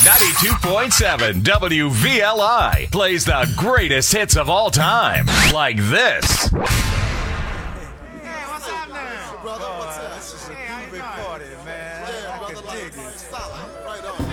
92.7 WVLI plays the greatest hits of all time, like this. Hey, what's up now? Brother, what's up? Hey, how you doing? Party, man. Yeah, I brother, can dig like, it. solid. Right on.